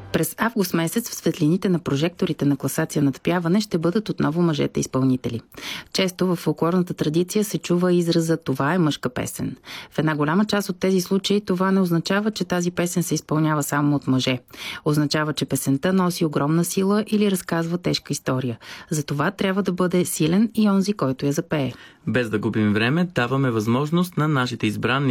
През август месец в светлините на прожекторите на класация надпяване ще бъдат отново мъжете изпълнители. Често в фолклорната традиция се чува израза "това е мъжка песен". В една голяма част от тези случаи това не означава, че тази песен се изпълнява само от мъже. Означава, че песента носи огромна сила или разказва тежка история. Затова трябва да бъде силен и онзи, който я запее. Без да губим време, даваме възможност на нашите избрани